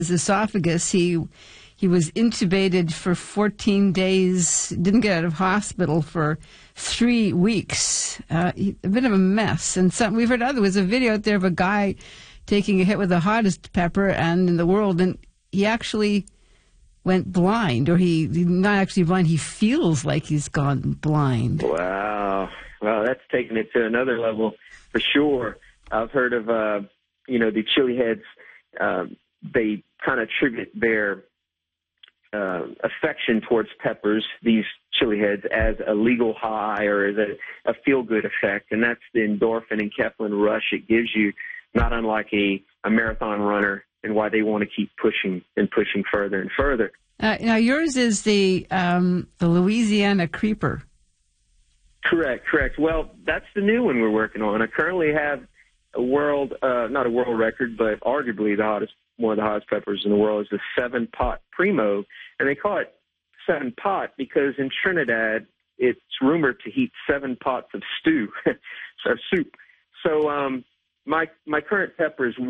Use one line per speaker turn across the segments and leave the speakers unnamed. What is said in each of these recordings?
his esophagus. He was intubated for 14 days, didn't get out of hospital for 3 weeks. A bit of a mess. And we've heard there was a video out there of a guy taking a hit with the hottest pepper and in the world, and he actually went blind, or he's not actually blind, he feels like he's gone blind.
Wow. Well, that's taking it to another level for sure. I've heard of, the chili heads, they kind of attribute their affection towards peppers, these chili heads, as a legal high or as a feel-good effect, and that's the endorphin and Kepler rush it gives you, not unlike a marathon runner, and why they want to keep pushing and pushing further and further.
Now, yours is the Louisiana Creeper.
Correct. Well, that's the new one we're working on. I currently have not a world record, but arguably one of the hottest peppers in the world is the 7-pot Primo, and they call it 7-pot because in Trinidad it's rumored to heat 7 pots of stew or soup. So my current pepper is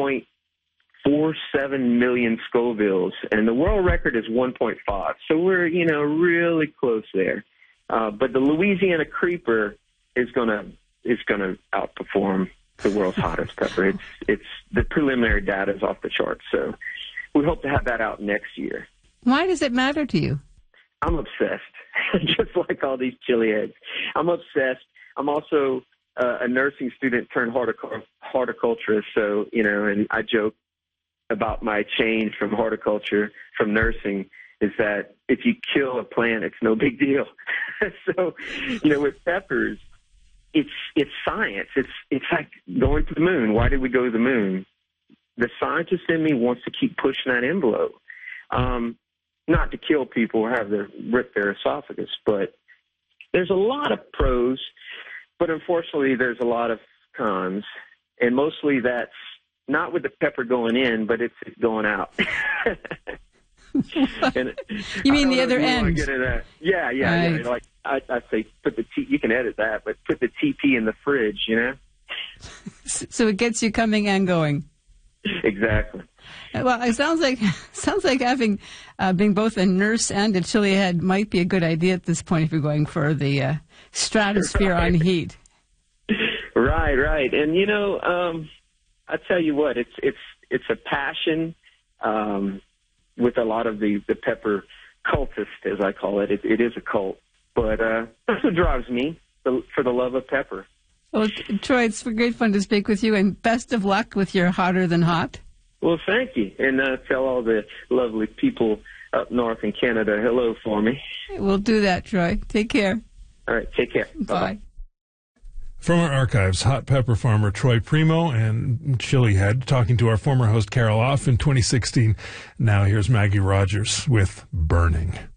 1.47 million Scovilles, and the world record is 1.5. So we're really close there. But the Louisiana Creeper is gonna outperform the world's hottest pepper. It's the preliminary data is off the charts, so we hope to have that out next year.
Why does it matter to you?
I'm obsessed, just like all these chili heads. I'm obsessed. I'm also a nursing student turned horticulturist, so and I joke about my change from nursing is that if you kill a plant, it's no big deal. So, with peppers, it's science. It's like going to the moon. Why did we go to the moon? The scientist in me wants to keep pushing that envelope. Not to kill people or have rip their esophagus, but there's a lot of pros, but unfortunately there's a lot of cons, and mostly that's not with the pepper going in, but it's going out. And
you mean the other end?
Yeah. Right. Yeah. Like I say, you can edit that, but put the TP in the fridge,
So it gets you coming and going.
Exactly.
Well, it sounds like having being both a nurse and a chili head might be a good idea at this point if you're going for the stratosphere on heat.
Right. And I tell you what, it's a passion. With a lot of the pepper cultists, as I call it. It is a cult. But that's what drives me, for the love of pepper.
Well, Troy, it's great fun to speak with you, and best of luck with your Hotter Than Hot.
Well, thank you. And tell all the lovely people up north in Canada hello for me.
We'll do that, Troy. Take care.
All right, take care.
Bye.
Bye-bye.
From our archives, hot pepper farmer Troy Primo and chili head talking to our former host Carol Off in 2016. Now here's Maggie Rogers with Burning.